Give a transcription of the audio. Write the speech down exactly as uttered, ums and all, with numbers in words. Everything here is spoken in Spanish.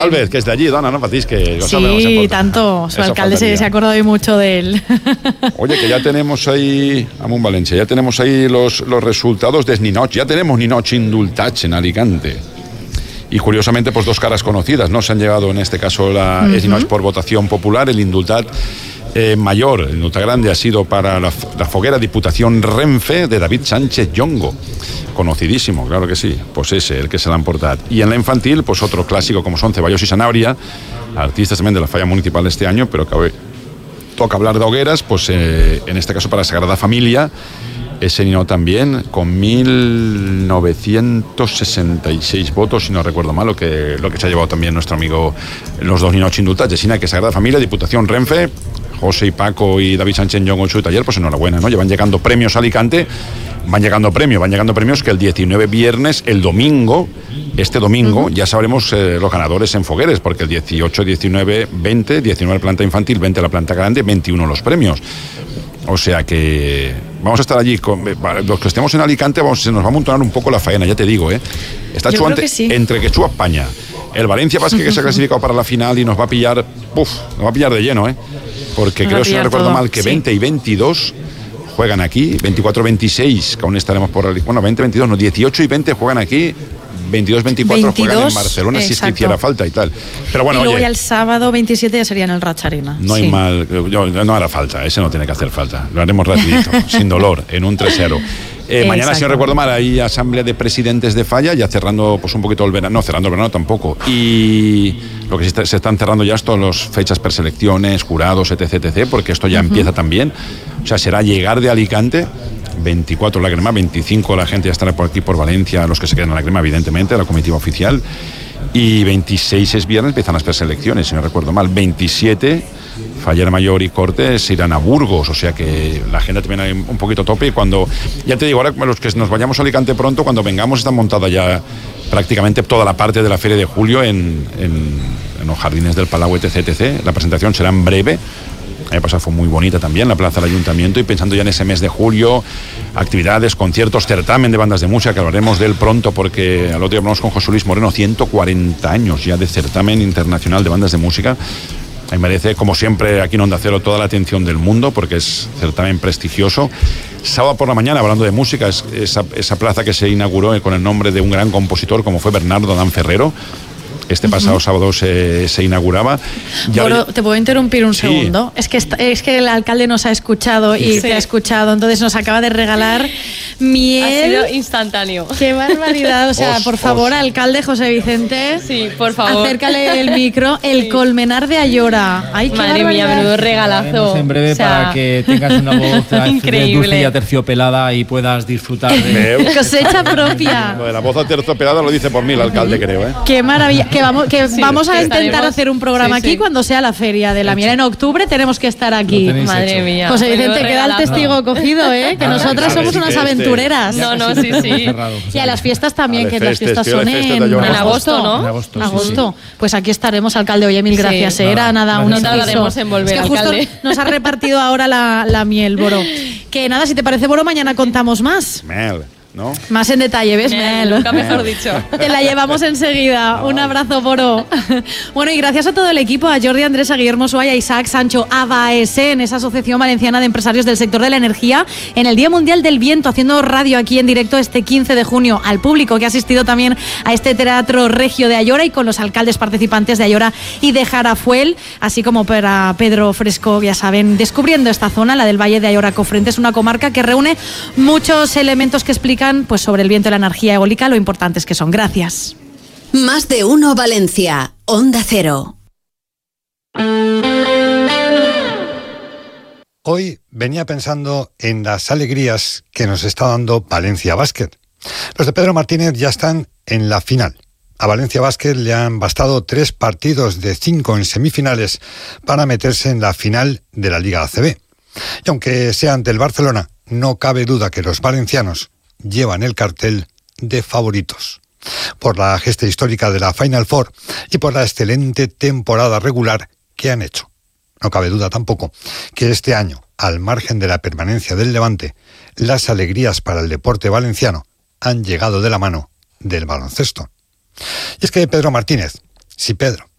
Albert, que es de allí, dona, no patís, que lo sí, sabemos. Sí, tanto. Su alcalde se, se ha acordado hoy mucho de él. Oye, que ya tenemos ahí, Amunt Valencia, ya tenemos ahí los, los resultados de Ninots. Ya tenemos Ninots indultats en Alicante. Y curiosamente, pues dos caras conocidas, ¿no? Se han llevado en este caso la uh-huh. Ninots por votación popular. El indultat eh, mayor, el indultat grande, ha sido para la, la Foguera Diputación Renfe de David Sánchez Llongo. Conocidísimo, claro que sí, pues ese, el que se l'ha emportat. Y en la infantil, pues otro clásico como son Ceballos y Sanabria, artistas también de la falla municipal este año, pero que hoy toca hablar de hogueras, pues eh, en este caso para Sagrada Familia, ese Ninot también, con mil novecientos sesenta y seis votos, si no recuerdo mal, lo que, lo que se ha llevado también nuestro amigo, los dos Ninots indultats, Yesina, que Sagrada Familia, Diputación Renfe, José y Paco y David Sánchez Llongo en su taller, pues enhorabuena, ¿no? Llevan llegando premios a Alicante, van llegando premios, van llegando premios que el diecinueve viernes, el domingo, este domingo, uh-huh. ya sabremos eh, los ganadores en Fogueres, porque el dieciocho, diecinueve, veinte, diecinueve la planta infantil, veinte la planta grande, veintiuno los premios. O sea que vamos a estar allí, con, los que estemos en Alicante, vamos, se nos va a amontonar un poco la faena, ya te digo, ¿eh? Está Chu ante, que sí. entre Quechua España, el Valencia Basket que se ha clasificado para la final y nos va a pillar, puf, nos va a pillar de lleno, ¿eh? Porque nos creo, si no recuerdo todo. mal, que sí. veinte y veintidós juegan aquí, veinticuatro veintiséis, que aún estaremos por... Bueno, veinte veintidós, no, dieciocho y veinte juegan aquí, veintidós veinticuatro juegan en Barcelona, exacto. si es que hiciera falta y tal. Pero bueno, y luego oye, ya el sábado veintisiete ya sería en el Ratx Arena. No sí. hay mal, yo, no hará falta, ese no tiene que hacer falta, lo haremos rapidito, sin dolor, en un tres cero. Eh, mañana, si no recuerdo mal, hay asamblea de presidentes de falla, ya cerrando pues un poquito el verano, no, cerrando el verano tampoco. Y lo que se, está, se están cerrando ya son las fechas preselecciones, jurados, etc, etcétera, porque esto ya uh-huh. empieza también. O sea, será llegar de Alicante, veinticuatro la crema, veinticinco la gente ya estará por aquí, por Valencia, los que se quedan en la crema, evidentemente, la comitiva oficial. Y veintiséis es viernes, empiezan las preselecciones, si no recuerdo mal. veintisiete, Fallera Mayor y Cortes irán a Burgos, o sea que la agenda también hay un poquito tope. Y cuando, ya te digo, ahora los que nos vayamos a Alicante pronto, cuando vengamos está montada ya prácticamente toda la parte de la Feria de Julio en, en, en los jardines del Palau, etc, etcétera. La presentación será en breve. El año pasado fue muy bonita también, la plaza del Ayuntamiento, y pensando ya en ese mes de julio, actividades, conciertos, certamen de bandas de música, que hablaremos de él pronto, porque al otro día hablamos con José Luis Moreno, ciento cuarenta años ya de certamen internacional de bandas de música. Ahí merece, como siempre, aquí en Onda Cero, toda la atención del mundo, porque es certamen prestigioso. Sábado por la mañana, hablando de música, es esa, esa plaza que se inauguró con el nombre de un gran compositor, como fue Bernardo Adán Ferrero. Este pasado uh-huh. sábado se, se inauguraba. Ya Bueno, hoy... ¿te puedo interrumpir un sí. segundo? Es que, está, es que el alcalde nos ha escuchado y sí. te ha escuchado, entonces nos acaba de regalar miel. Ha sido instantáneo. ¡Qué barbaridad! O sea, os, por favor, os... alcalde José Vicente, sí, por favor, acércale el micro. El sí. colmenar de Ayora. ¡Ay, qué Madre barbaridad! mía, menudo regalazo. En breve, o sea, para que tengas una voz dulce y aterciopelada y puedas disfrutar de... Cosecha propia. Lo de la voz aterciopelada lo dice por mí el alcalde, creo, ¿eh? ¡Qué maravilla! Que vamos, que sí, vamos a intentar estaremos... hacer un programa sí, aquí sí. cuando sea la feria de la miel. En octubre tenemos que estar aquí. Madre hecho. mía. José Vicente, queda el testigo cogido, ¿eh? Que nosotras somos unas aventureras. No, no, sí, sí. Y a las fiestas también, que las fiestas son en, en agosto, ¿no? En agosto, sí, agosto. Sí. Pues aquí estaremos, alcalde. Oye, mil gracias. Sí, Era nada, un un no tardaremos en volver, es que justo alcalde. Nos ha repartido ahora la, la miel, Boro. Que nada, si te parece, Boro, mañana contamos más. Miel. ¿No? Más en detalle, ¿ves? Mel, nunca mejor dicho. Te la llevamos enseguida. No. Un abrazo, Boro. Bueno, y gracias a todo el equipo, a Jordi Andrés, a Guillermo Suárez, a Isaac Sancho, a BAESEN, esa Asociación Valenciana de Empresarios del Sector de la Energía, en el Día Mundial del Viento, haciendo radio aquí en directo este quince de junio, al público que ha asistido también a este teatro regio de Ayora y con los alcaldes participantes de Ayora y de Jarafuel, así como para Pedro Fresco, ya saben, descubriendo esta zona, la del Valle de Ayora Cofrentes, una comarca que reúne muchos elementos que explican pues sobre el viento y la energía eólica, lo importantes que son. Gracias. Más de uno Valencia, Onda Cero. Hoy venía pensando en las alegrías que nos está dando Valencia Basket. Los de Pedro Martínez ya están en la final. A Valencia Basket le han bastado tres partidos de cinco en semifinales para meterse en la final de la Liga A C B. Y aunque sea ante el Barcelona, no cabe duda que los valencianos llevan el cartel de favoritos, por la gesta histórica de la Final Four y por la excelente temporada regular que han hecho. No cabe duda tampoco que este año, al margen de la permanencia del Levante, las alegrías para el deporte valenciano han llegado de la mano del baloncesto. Y es que Pedro Martínez, si Pedro